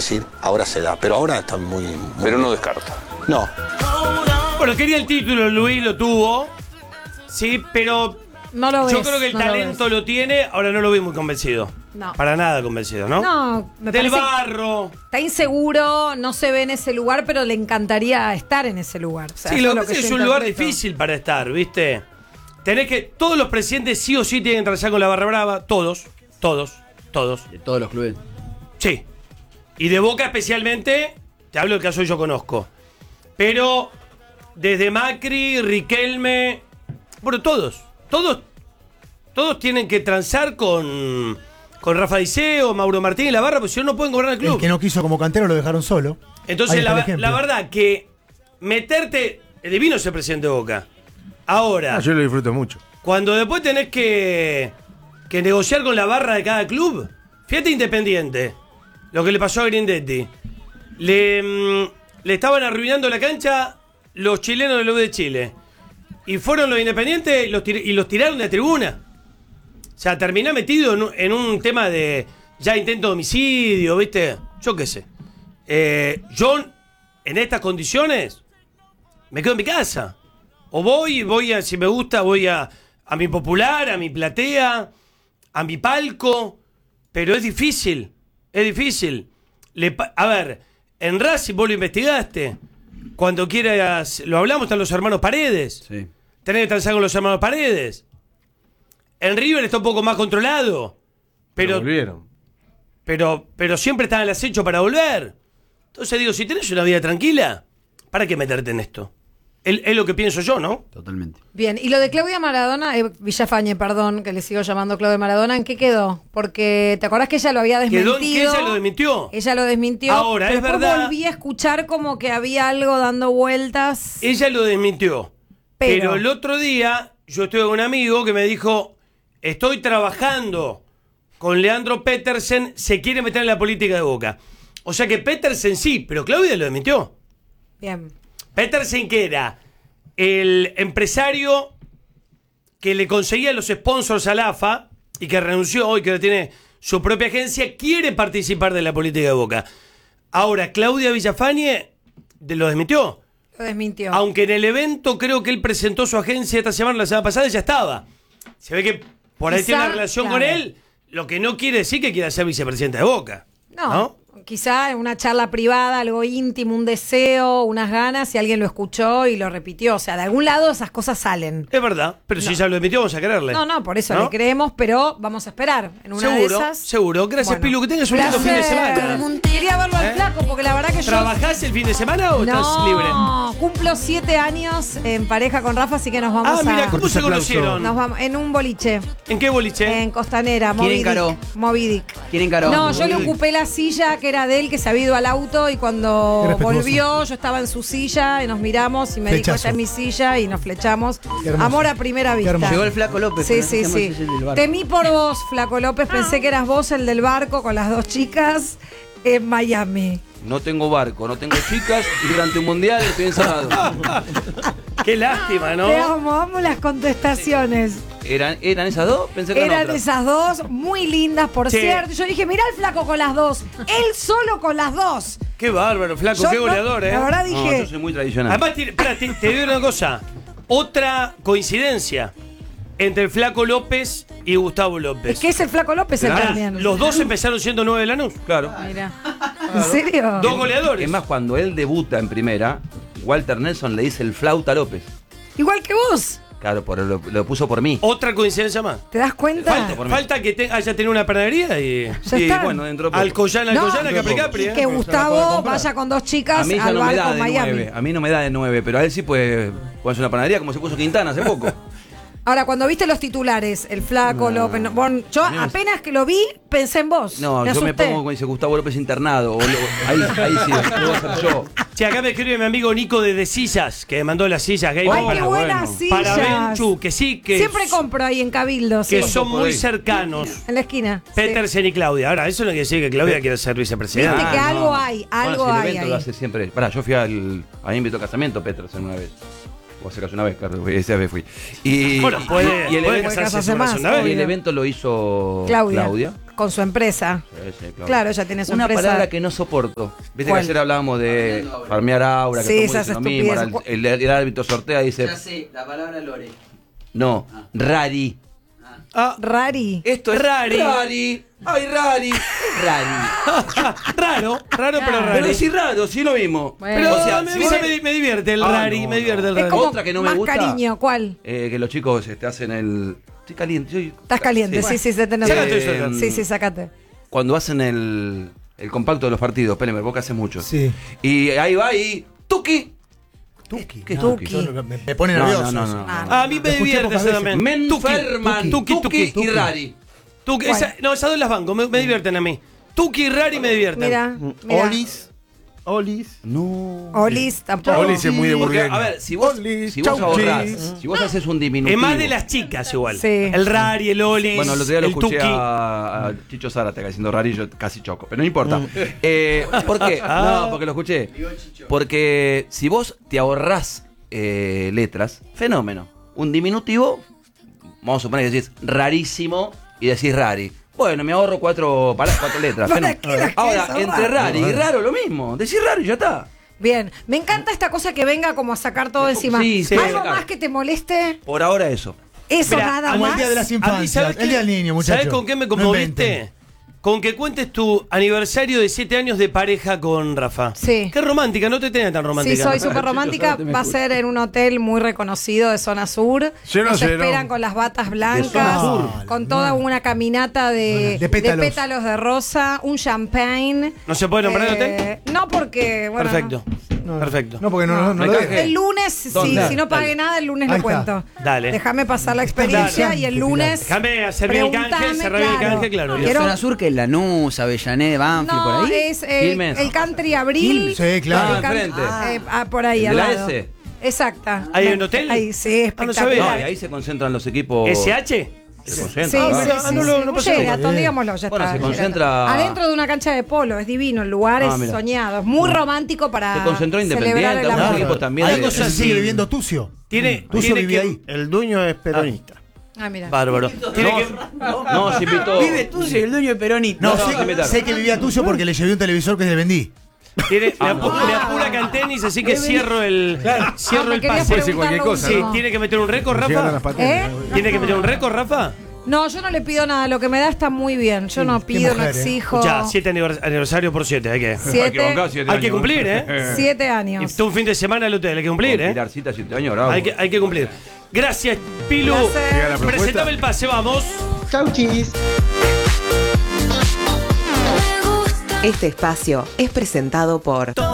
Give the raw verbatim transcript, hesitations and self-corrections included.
decir, ahora se da. Pero ahora está muy... muy pero no descarta. No. Bueno, quería el título, Luis lo tuvo. Sí, pero no lo yo ves, creo que el no talento lo, lo tiene. Ahora no lo veo muy convencido. No. Para nada convencido, ¿no? No, me Del parece barro. Está inseguro, no se ve en ese lugar, pero le encantaría estar en ese lugar. O sea, sí, eso lo que es pasa es que es yo un lugar interpreto. difícil para estar, ¿viste? Tenés que... Todos los presidentes sí o sí tienen que trabajar con la barra brava. Todos, todos, todos. De todos los clubes. Sí. Y de Boca especialmente, te hablo del caso que yo conozco. Pero desde Macri, Riquelme, bueno, todos, todos, todos tienen que transar con, con Rafa Diceo, Mauro Martín y la barra, porque si no, no pueden gobernar el club. El que no quiso como cantero lo dejaron solo. Entonces, Ahí está el la, ejemplo. la verdad que meterte... Es divino ser presidente de Boca. Ahora, Ah, yo lo disfruto mucho. cuando después tenés que, que negociar con la barra de cada club, fíjate Independiente, lo que le pasó a Grindetti. Le, mm, le estaban arruinando la cancha los chilenos del U de Chile. Y fueron los Independientes y los, tir- y los tiraron de tribuna. O sea, terminá metido en un, en un tema de ya intento de homicidio, ¿viste? Yo qué sé. Eh, yo, en estas condiciones, me quedo en mi casa. O voy, voy a, si me gusta, voy a, a mi popular, a mi platea, a mi palco. Pero es difícil, es difícil. Le pa- a ver, en Racing vos lo investigaste. Cuando quieras, lo hablamos, están los hermanos Paredes. Sí. Tenés que transar con los hermanos Paredes. En River está un poco más controlado. Pero, volvieron. pero, pero siempre están al acecho para volver. Entonces digo, si tenés una vida tranquila, ¿para qué meterte en esto? Es, es lo que pienso yo, ¿no? Totalmente. Bien, y lo de Claudia Maradona, eh, Villafañe, perdón, que le sigo llamando Claudia Maradona, ¿en qué quedó? Porque te acordás que ella lo había desmentido. Quedó en que ella lo desmintió. Ella lo desmintió. Ahora, pero es después verdad. volví a escuchar como que había algo dando vueltas. Ella lo desmintió. Pero- Pero, el otro día yo estuve con un amigo que me dijo, estoy trabajando con Leandro Petersen, se quiere meter en la política de Boca. O sea que Petersen sí, pero Claudia lo desmintió. Bien. Petersen, que era el empresario que le conseguía los sponsors a la A F A y que renunció hoy, que ahora tiene su propia agencia, quiere participar de la política de Boca. Ahora, Claudia Villafañe de- lo desmintió. Lo desmintió. Aunque en el evento creo que él presentó su agencia esta semana, la semana pasada, y ya estaba. Se ve que por ahí Quizá, tiene una relación con claro. él, lo que no quiere decir que quiera ser vicepresidente de Boca. No, ¿No? quizá en una charla privada, algo íntimo, un deseo, unas ganas, y alguien lo escuchó y lo repitió. O sea, de algún lado esas cosas salen. Es verdad, pero si ya lo desmintió, vamos a creerle. No, no, por eso ¿No? le creemos, pero vamos a esperar. En una Seguro, de esas. seguro. Gracias, Pilu, que tengas un lindo fin de Placer. semana. Quería verlo al ¿Eh? flaco, porque la verdad que yo. ¿Trabajás el fin de semana o estás No, libre? cumplo siete años en pareja con Rafa, así que nos vamos Ah, mira, a. ¿cómo se conocieron? Nos vamos en un boliche, ¿En qué boliche? en Costanera, ¿Quién Moby encaró? Dick. Moby Dick. ¿Quién encaró? No, yo le ocupé la silla que era de él, que se había ido al auto, y Qué cuando respetuoso. volvió yo estaba en su silla y nos miramos y me Flechazo. dijo, esta es mi silla, y nos flechamos. Qué hermoso. Amor a primera Qué vista. hermoso. Llegó el Flaco López. Sí, ¿no? sí, Se llama sí. ese del barco. Temí por vos, Flaco López, pensé que eras vos el del barco con las dos chicas en Miami. No tengo barco, no tengo chicas y durante un mundial estoy encerrado. Qué lástima, ¿no? Te amo, amo las contestaciones. ¿Eran, ¿Eran esas dos? Pensé que eran Eran otras. esas dos, muy lindas, por Sí. cierto. Yo dije, mirá el flaco con las dos. Él solo con las dos. Qué bárbaro, flaco, Yo qué no- goleador, ¿eh? La verdad No, dije, yo soy muy tradicional. Además, te, espera, te, te digo una cosa. Otra coincidencia entre el Flaco López y Gustavo López. es que es el flaco López el Pará, también. los dos empezaron siendo nueve de Lanús. Claro. Mira. ¿En serio? Dos goleadores. Es más, cuando él debuta en primera, Walter Nelson le dice el flauta López. Igual que vos. Claro, por, lo, lo puso por mí. Otra coincidencia más. ¿Te das cuenta? Falta, por mí. falta que te- haya tenido una panadería y. Ya y está. bueno, dentro de poco. Alcoyana, No, Alcoyana, Capri Capri. Y ¿eh? que la puedo Gustavo comprar. vaya con dos chicas A mí ya al no me barco da en de Miami. nueve. A mí no me da de nueve, pero a él sí puede ponerse una panadería como se puso Quintana hace poco. Ahora, cuando viste los titulares, el flaco No. López, no, bueno, yo A mí me- apenas que lo vi, pensé en vos. No, me yo me asusté. pongo como dice Gustavo López internado. o lo- ahí, ahí sí, lo voy a hacer yo. Che, acá me escribe mi amigo Nico de De Sillas, que me mandó las sillas gay Ay, para, qué buenas para sillas. Benchu, que sí, que, Siempre compro ahí en Cabildo, sí. que son muy ahí. cercanos. En la esquina. sí. Petersen y Claudia. Ahora, eso no quiere decir que Claudia quiera ser vicepresidenta. Viste que algo hay, algo Bueno, si hay el evento ahí. lo hace siempre. Pará, yo fui al. A mí me invitó a casamiento Petersen una vez. O hace casi una vez, claro, esa vez fui. Y, Bueno, puede, y el puede evento, casarse casarse una más, segunda vez. y el evento lo hizo Claudia. Claudia. con su empresa. Sí, sí, claro. Claro, ella tiene su Una empresa. palabra que no soporto. Viste ¿Cuál? que ayer hablábamos de farmear aura, que Sí, todo el mundo esas dice lo mismo. Ahora estupideces. El, el, el árbitro sortea y dice, Ya sé, la palabra lore. no, rari. Ah, Rari. Esto es Rari. Rari. Ay, rari. Rari. raro, raro pero raro. Pero decir raro, sí lo mismo. Bueno. Pero o sea, a mí si me, vos- me- me divierte el Ah, rari, no, me divierte el no. Es rari. como Otra que no me más gusta. cariño, ¿cuál? Eh, que los chicos te hacen el... Estoy caliente. Estoy... Estás caliente, sí, sí, se te nota. Sácate eso, Sí, sí, sácate. Cuando hacen el, el compacto de los partidos, Pelemer, vos que haces mucho. Sí. Y ahí va y... ¡Tuki! Tuki. ¿Qué es no, Tuki? yo no- me, me pone No, nervioso. no, no, eso. no. Ah, Ah, a mí Lo me escuché divierte pocas eso veces. también. Men Tuki, Ferman, tuki, Tuki, tuki. y Rari. Tuki, esa- no, esas dos las banco, me, me divierten a mí. Tuki y rari me divierten. Mira, mira. Olis. Olis. No. Olis tampoco. Olis es muy de Porque, burgueño. a ver, si vos, Olis, si vos chau, ahorrás, chis. si vos haces un diminutivo. Es más de las chicas igual. Sí. El rari, el olis, Bueno, el otro día lo el escuché tuki. a, a Chicho Zárate diciendo rari, yo casi choco, pero no importa. Eh, ¿Por qué? No, porque lo escuché. Porque si vos te ahorrás eh, letras, fenómeno. Un diminutivo, vamos a suponer que decís rarísimo y decís rari. Bueno, me ahorro cuatro, pala- cuatro letras. ¿Para fenómeno. qué las Ahora, querés entre ahorrar? rari y raro lo mismo. Decís raro y ya está. Bien, me encanta esta cosa que venga como a sacar todo encima. Sí, sí, ¿Algo sacar. más que te moleste? Por ahora eso. Eso Mirá, nada Como más. el día de las A mí, infancias. ¿sabes El qué? día del niño, muchachos. ¿Sabes con qué me No conmoviste? inventen. Con que cuentes tu aniversario de siete años de pareja con Rafa. Sí. Qué romántica, no te tenés tan romántica. Sí, soy súper romántica. Va a ser en un hotel muy reconocido de zona sur. Yo no Nos sé, esperan no. con las batas zona blancas, sur. con toda una caminata de, De pétalos. de pétalos de rosa, un champagne. ¿No se puede nombrar el hotel? Eh, No, porque. Bueno, Perfecto. No, Perfecto. No, porque no, no, no Me lo canje. deje. El lunes, sí, ¿Dónde? si no pague Dale. nada, el lunes Ahí lo está. cuento. Dale. Déjame pasar la experiencia Dale. y el lunes. Déjame hacer bien el canje, preguntame, cerrar bien el canje, claro. La Quiero- zona sur que es Lanús, Avellaneda, Banfield, por No, ahí. es el, Quilmes. el Country Abril. Sí, claro. Ah, El can- enfrente. eh, ah, por ahí, ¿El al de la lado. S? Exacta. ¿Hay un hotel? Ahí, sí, Ah, no espectacular. sabía. No, y ahí se concentran los equipos. ¿S H? Se Sí, concentran. sí, ¿verdad? sí, Ah, sí, no sí. lo- no pasó Sheraton, nada. digámoslo, ya Bueno, está. se concentra- Adentro de una cancha de polo, es divino, el lugar Ah, es mira. soñado, es muy romántico para Se concentró celebrar Independiente, el algunos amor. equipos también. Ahí de- no se así. sigue viviendo Tucio. Tiene, Tucio tiene vivía que- ahí. El dueño es peronista. Ah, mira. Bárbaro. Tiene que- No, se invitó. Vive tú, y el dueño de Peronita. No, No, sé, se que, invitaron. sé que vivía Tucio porque le llevé un televisor que le vendí. Tiene, le, apu- le apura Cantenis, así que cierro el, cierro Ah, me el querías pase. decir cualquier preguntar lo cosa, Sí, último. ¿tiene que meter un récord, Llegaron las Rafa? patentes. ¿Eh? ¿Tiene que meter un récord, Rafa? No, yo no le pido nada, lo que me da está muy bien. Yo no qué pido, no mujer, ¿eh? exijo. Ya, siete anivers- aniversario por siete, hay que. Siete, Hay que bancar siete Hay que años. cumplir, ¿eh? siete Y años. tú un fin de semana al hotel, hay que cumplir, ¿eh? Pilarcita, siete años, bravo. Hay que, hay que cumplir. Gracias, Pilu. Placer. Llega la propuesta. Presentame el pase, vamos. Chau, chis. Este espacio es presentado por